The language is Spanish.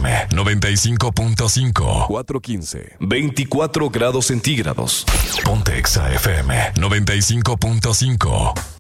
FM 95.5. 415. 24 grados centígrados. Ponte Exa FM 95.5.